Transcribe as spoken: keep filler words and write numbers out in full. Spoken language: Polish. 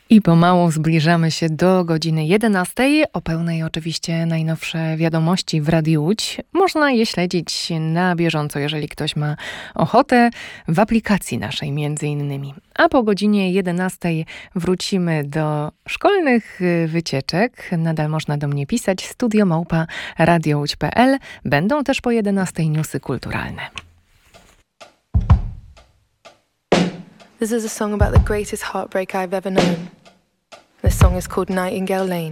I pomału zbliżamy się do godziny jedenastej. O pełnej oczywiście najnowsze wiadomości w Radiu Łódź. Można je śledzić na bieżąco, jeżeli ktoś ma ochotę, w aplikacji naszej między innymi. A po godzinie jedenastej wrócimy do szkolnych wycieczek. Nadal można do mnie pisać. Studio małpa radiołódź kropka pe el. Będą też po jedenastej newsy kulturalne. This is a song about the greatest heartbreak I've ever known. This song is called Nightingale Lane.